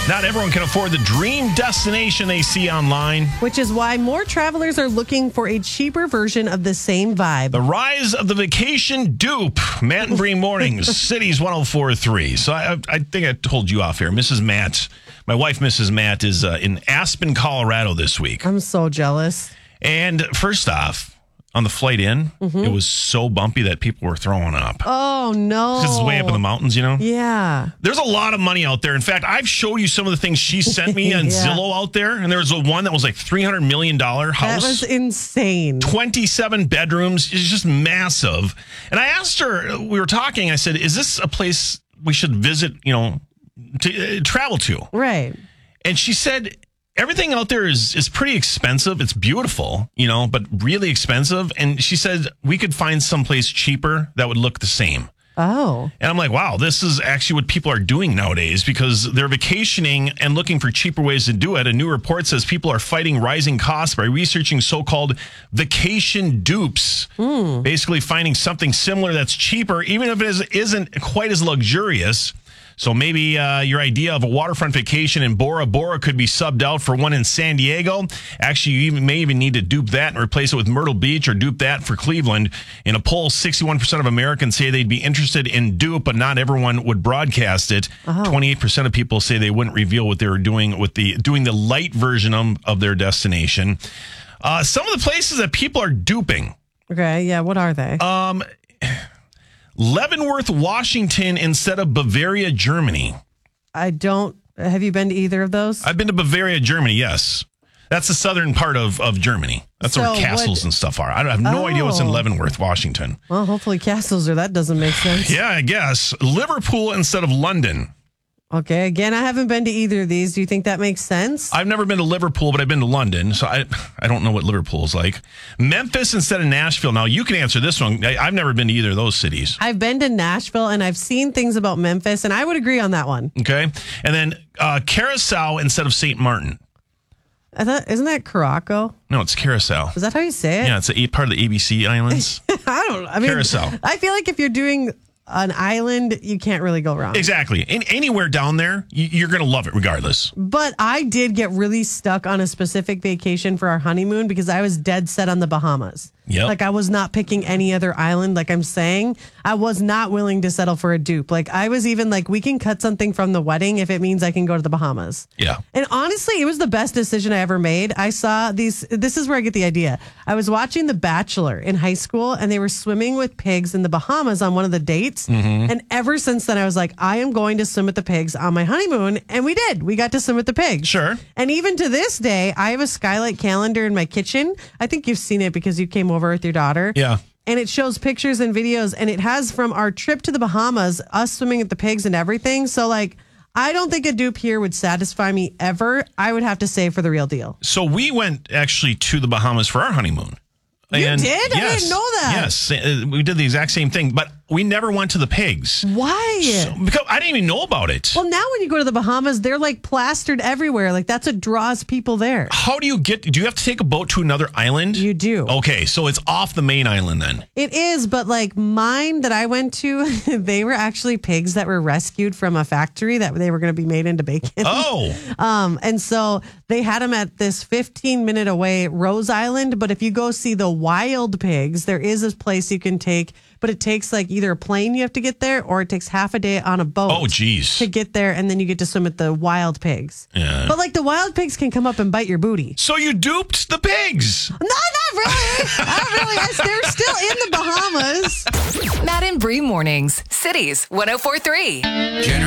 Not everyone can afford the dream destination they see online. Which is why more travelers are looking for a cheaper version of the same vibe. The rise of the vacation dupe. Matt and Bree Mornings, Cities 104.3. So I think I told you off here. Mrs. Matt, my wife, Mrs. Matt, is in Aspen, Colorado this week. I'm so jealous. And first off, on the flight in, it was so bumpy that people were throwing up. Oh, no. Because it's way up in the mountains, you know? Yeah. There's a lot of money out there. In fact, I've showed you some of the things she sent me on Zillow out there. And there was one that was like $300 million house. That was insane. 27 bedrooms. It's just massive. And I asked her, we were talking, I said, is this a place we should visit, to travel to? Right. And she said, everything out there is pretty expensive. It's beautiful, but really expensive. And she said we could find someplace cheaper that would look the same. Oh. And I'm like, wow, this is actually what people are doing nowadays because they're vacationing and looking for cheaper ways to do it. A new report says people are fighting rising costs by researching so-called vacation dupes, basically finding something similar that's cheaper, even if it isn't quite as luxurious. So maybe your idea of a waterfront vacation in Bora Bora could be subbed out for one in San Diego. Actually, you may even need to dupe that and replace it with Myrtle Beach or dupe that for Cleveland. In a poll, 61% of Americans say they'd be interested in dupe, but not everyone would broadcast it. 28% of people say they wouldn't reveal what they were doing with doing the light version of their destination. Some of the places that people are duping. Okay, yeah, what are they? Leavenworth, Washington, instead of Bavaria, Germany. Have you been to either of those? I've been to Bavaria, Germany, yes. That's the southern part of Germany. That's where castles and stuff are. I have no idea what's in Leavenworth, Washington. Well, hopefully castles that doesn't make sense. Yeah, I guess. Liverpool instead of London. Okay, again, I haven't been to either of these. Do you think that makes sense? I've never been to Liverpool, but I've been to London, so I don't know what Liverpool's like. Memphis instead of Nashville. Now, you can answer this one. I've never been to either of those cities. I've been to Nashville, and I've seen things about Memphis, and I would agree on that one. Okay. And then Curacao instead of St. Martin. Isn't that Caraco? No, it's Curacao. Is that how you say it? Yeah, it's part of the ABC Islands. Curacao. I feel like if you're doing an island, you can't really go wrong. Exactly. Anywhere down there, you're going to love it regardless. But I did get really stuck on a specific vacation for our honeymoon because I was dead set on the Bahamas. Yep. Like I was not picking any other island. Like I'm saying, I was not willing to settle for a dupe. Like I was even like, we can cut something from the wedding if it means I can go to the Bahamas. Yeah. And honestly, it was the best decision I ever made. I saw this is where I get the idea. I was watching The Bachelor in high school and they were swimming with pigs in the Bahamas on one of the dates. Mm-hmm. And ever since then, I was like, I am going to swim with the pigs on my honeymoon. And we did. We got to swim with the pigs. Sure. And even to this day, I have a skylight calendar in my kitchen. I think you've seen it because you came over with your daughter. Yeah. And it shows pictures and videos, and it has from our trip to the Bahamas, us swimming with the pigs and everything. So, like, I don't think a dupe here would satisfy me ever. I would have to say for the real deal. So we went actually to the Bahamas for our honeymoon. You did? Yes, I didn't know that. Yes, we did the exact same thing, but we never went to the pigs. Why? Because I didn't even know about it. Well, now when you go to the Bahamas, they're like plastered everywhere. Like that's what draws people there. How do you have to take a boat to another island? You do. Okay, so it's off the main island then. It is, but like mine that I went to, they were actually pigs that were rescued from a factory that they were going to be made into bacon. Oh. And so they had them at this 15-minute away Rose Island, but if you go see the wild pigs, there is a place you can take, but it takes like either a plane you have to get there or it takes half a day on a boat. Oh, geez. To get there, and then you get to swim with the wild pigs. Yeah. But like the wild pigs can come up and bite your booty. So you duped the pigs. No, not really. Not really. They're still in the Bahamas. Matt and Bree Mornings, Cities 104.3.